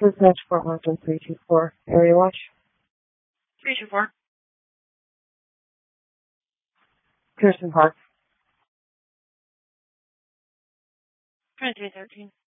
Dispatch Fort Martin 324. Area watch. 324. Pearson Park. 2313.